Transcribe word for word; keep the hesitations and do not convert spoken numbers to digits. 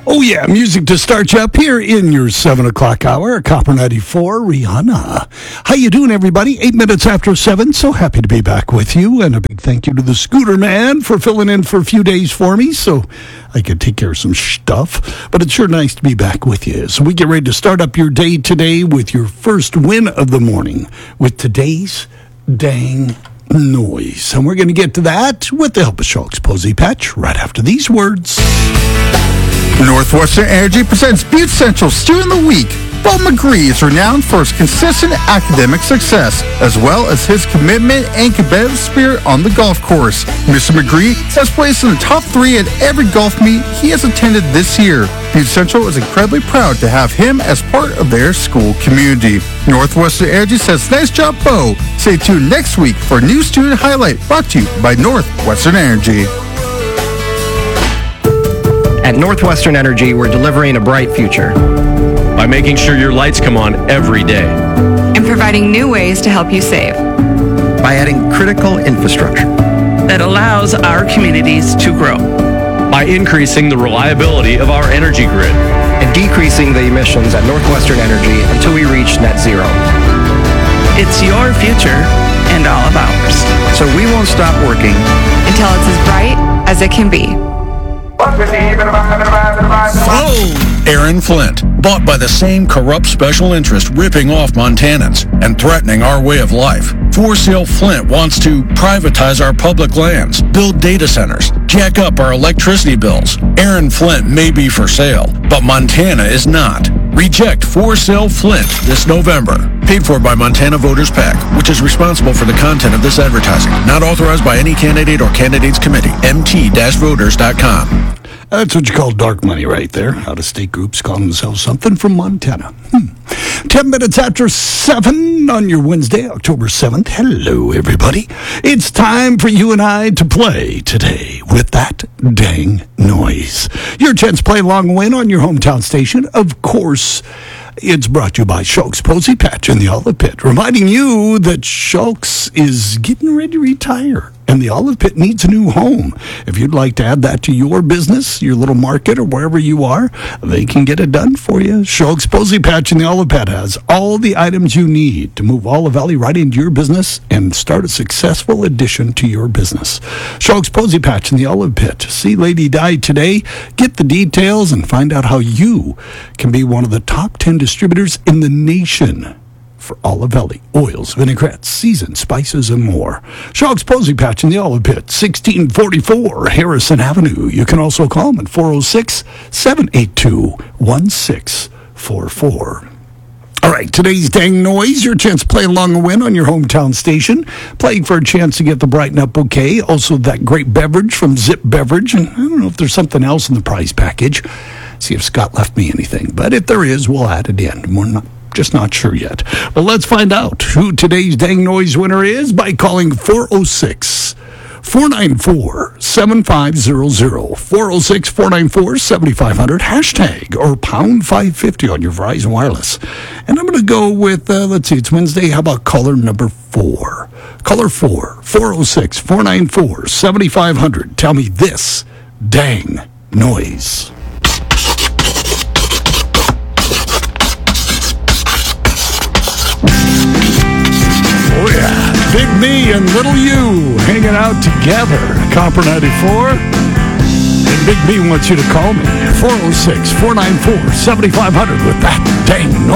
Oh, yeah, music to start you up here in your seven o'clock hour, Copper ninety-four, Rihanna. How you doing, everybody? Eight minutes after seven, so happy to be back with you. And a big thank you to the Scooter Man for filling in for a few days for me so I could take care of some stuff. But it's sure nice to be back with you. So we get ready to start up your day today with your first win of the morning with today's Dang Noise. And we're going to get to that with the help of Shulk's Posey Patch right after these words. Northwestern Energy presents Butte Central Stew in the Week. Bob McGree is renowned for his consistent academic success, as well as his commitment and competitive spirit on the golf course. Mister McGree has placed in the top three at every golf meet he has attended this year. Butte Central is incredibly proud to have him as part of their school community. Northwestern Energy says, nice job, Bo. Stay tuned next week for a new student highlight brought to you by Northwestern Energy. At Northwestern Energy, we're delivering a bright future by making sure your lights come on every day and providing new ways to help you save, by adding critical infrastructure that allows our communities to grow, by increasing the reliability of our energy grid, and decreasing the emissions at Northwestern Energy until we reach net zero. It's your future and all of ours. So we won't stop working until it's as bright as it can be. Oh, Aaron Flint, bought by the same corrupt special interest ripping off Montanans and threatening our way of life. For Sale Flint wants to privatize our public lands, build data centers, jack up our electricity bills. Aaron Flint may be for sale, but Montana is not. Reject For Sale Flint this November. Paid for by Montana Voters PAC, which is responsible for the content of this advertising. Not authorized by any candidate or candidates committee. M T voters dot com. That's what you call dark money right there. Out-of-state groups call themselves something from Montana. Hmm. Ten minutes after seven on your Wednesday, October seventh. Hello, everybody. It's time for you and I to play today with that dang noise. Your chance to play along and win on your hometown station. Of course, it's brought to you by Shulk's Posey Patch in the Olive Pit, reminding you that Shulk's is getting ready to retire. And the Olive Pit needs a new home. If you'd like to add that to your business, your little market, or wherever you are, they can get it done for you. Shulk's Posey Patch in the Olive Pit has all the items you need to move Olive Valley right into your business and start a successful addition to your business. Shulk's Posey Patch in the Olive Pit. See Lady Di today. Get the details and find out how you can be one of the top ten distributors in the nation for Olive Valley oils, vinaigrettes, seasoned spices, and more. Shulk's Posey Patch in the Olive Pit, sixteen forty-four Harrison Avenue. You can also call them at four oh six, seven eight two, one six four four. All right, today's Dang Noise, your chance to play along and win on your hometown station. Playing for a chance to get the Brighten Up bouquet, also that great beverage from Zip Beverage. And I don't know if there's something else in the prize package. See if Scott left me anything. But if there is, we'll add it in. We're not Just not sure yet. Well, let's find out who today's Dang Noise winner is by calling four oh six, four nine four, seven five zero zero. four oh six, four nine four, seven five zero zero. Hashtag or pound five fifty on your Verizon Wireless. And I'm going to go with, uh, let's see, it's Wednesday. How about caller number four? Caller four, four oh six, four nine four, seven five zero zero. Tell me this Dang Noise. Oh, yeah. Big Me and Little You hanging out together. Copper ninety-four. And Big Me wants you to call me. four oh six, four nine four, seven five zero zero with that dang noise.